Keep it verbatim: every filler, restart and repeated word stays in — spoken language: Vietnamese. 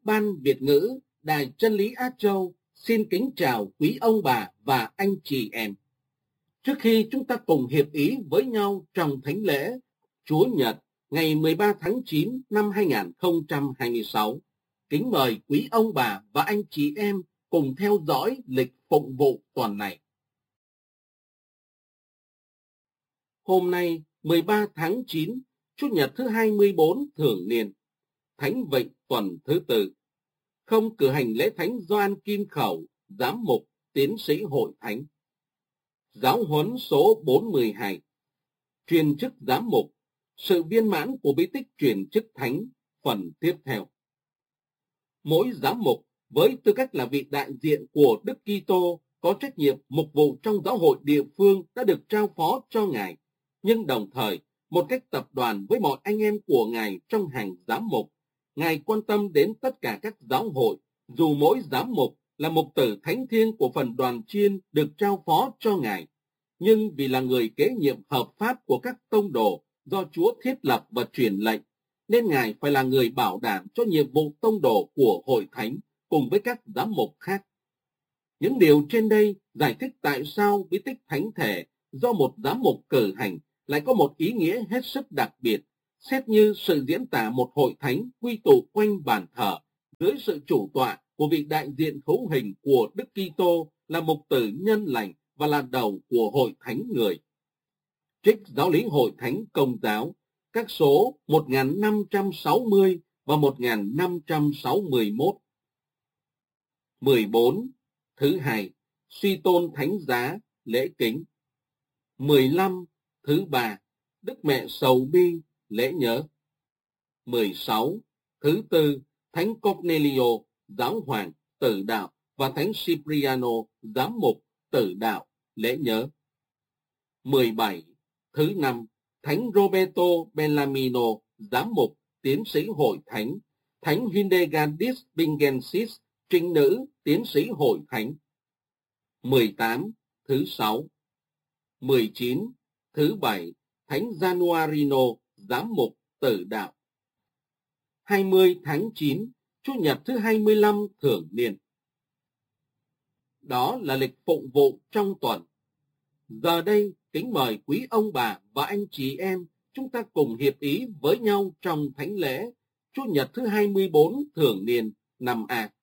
Ban Việt ngữ, Đài Chân lý Á Châu xin kính chào quý ông bà và anh chị em. Trước khi chúng ta cùng hiệp ý với nhau trong thánh lễ Chúa Nhật ngày mười ba tháng chín năm hai nghìn không trăm hai mươi sáu, kính mời quý ông bà và anh chị em cùng theo dõi lịch phụng vụ tuần này. Hôm nay, mười ba tháng chín, Chủ nhật thứ hai mươi bốn thường niên, Thánh Vịnh tuần thứ tư. Không cử hành lễ thánh Gioan Kim Khẩu, giám mục, tiến sĩ hội thánh. Giáo huấn số bốn mươi hai. Truyền chức giám mục, sự viên mãn của bí tích truyền chức thánh, phần tiếp theo. Mỗi giám mục với tư cách là vị đại diện của Đức Kitô có trách nhiệm mục vụ trong giáo hội địa phương đã được trao phó cho Ngài, nhưng đồng thời một cách tập đoàn với mọi anh em của Ngài trong hàng giám mục. Ngài quan tâm đến tất cả các giáo hội, dù mỗi giám mục là mục tử thánh thiêng của phần đoàn chiên được trao phó cho Ngài. Nhưng vì là người kế nhiệm hợp pháp của các tông đồ do Chúa thiết lập và truyền lệnh, nên Ngài phải là người bảo đảm cho nhiệm vụ tông đồ của hội thánh cùng với các giám mục khác. Những điều trên đây giải thích tại sao bí tích thánh thể do một giám mục cử hành lại có một ý nghĩa hết sức đặc biệt, xét như sự diễn tả một hội thánh quy tụ quanh bàn thờ dưới sự chủ tọa của vị đại diện hữu hình của Đức Kitô là mục tử nhân lành và là đầu của hội thánh người. Trích Giáo lý Hội thánh Công giáo, các số một nghìn năm trăm sáu mươi và một nghìn năm trăm sáu mươi mốt. mười bốn. Thứ hai, suy tôn thánh giá, lễ kính. mười lăm. Thứ ba, Đức Mẹ Sầu Bi, lễ nhớ. mười sáu. Thứ tư, Thánh Cornelio, giáo hoàng, tử đạo và Thánh Cipriano, giám mục, tử đạo, lễ nhớ. mười bảy. Thứ năm, Thánh Roberto Bellamino, giám mục, tiến sĩ hội thánh, Thánh Hildegardis Bingensis, trinh nữ, tiến sĩ hội thánh. mười tám. Thứ sáu. mười chín. Thứ bảy, Thánh Januarino, giám mục, tử đạo. hai mươi tháng chín, Chủ nhật thứ hai mươi lăm thường niên. Đó là lịch phụng vụ trong tuần. Giờ đây, kính mời quý ông bà và anh chị em chúng ta cùng hiệp ý với nhau trong thánh lễ Chủ nhật thứ hai mươi bốn thường niên năm A.